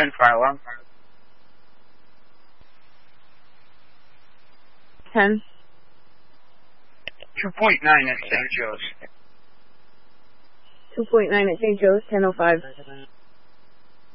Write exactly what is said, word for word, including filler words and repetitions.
ten fire alarm. ten. two point nine at Saint Joe's. two point nine at Saint Joe's, ten oh five.